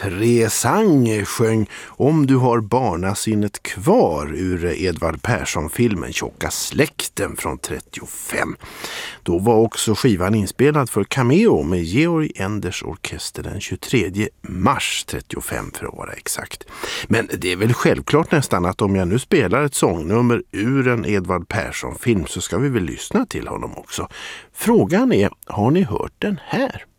Presang sjöng Om du har barnasinnet kvar ur Edvard Persson-filmen Tjocka släkten från 35. Då var också skivan inspelad för Cameo med Georg Enders orkester den 23 mars 35 för att vara exakt. Men det är väl självklart nästan att om jag nu spelar ett sångnummer ur en Edvard Persson-film så ska vi väl lyssna till honom också. Frågan är, har ni hört den här?